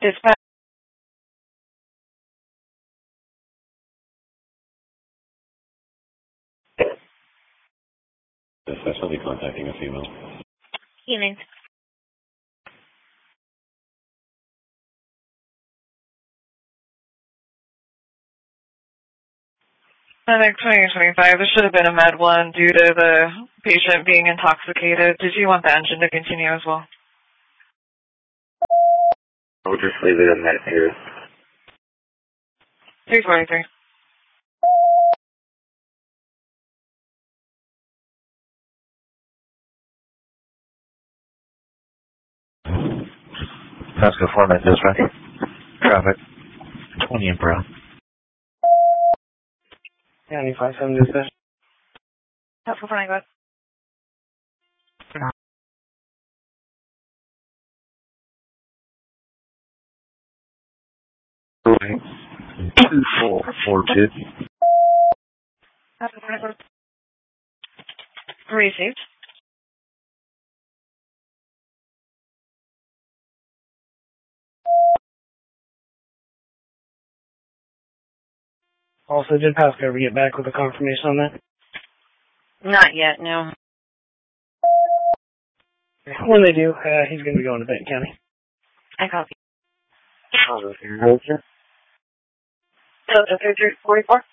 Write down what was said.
Dispatch. Dispatch, I'll be contacting a female. Evening. I think 2025, this should have been a Med 1 due to the patient being intoxicated. Did you want the engine to continue as well? I'll just leave it in that here. 343. Pasco format dispatch. Traffic. 20 and pro. County 57 dispatch. Pasco 49, go ahead. Moving. 2442. Pasco 49, go ahead. Received. Also, did Pasco ever get back with a confirmation on that? Not yet, no. When they do, he's going to be going to Benton County. I copy. I'll go through. So, 3344?